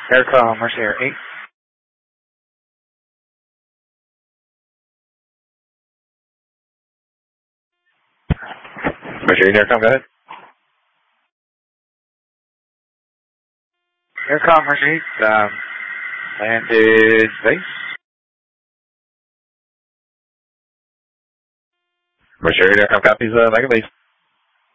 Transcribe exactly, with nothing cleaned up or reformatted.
Aircom, Mercy Air eight. Mercy Air Aircom, go ahead. Aircom, Mercy eight, um, landed base. Mercy Air Aircom copies, uh, like a base.